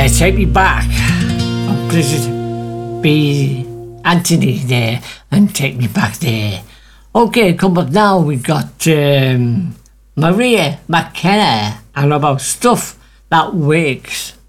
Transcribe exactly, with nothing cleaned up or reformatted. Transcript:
Take Me Back from Blizzard B. Anthony there, and Take Me Back there. Okay, come up now, we got um, Maria McKenna and about Stuff That Wakes.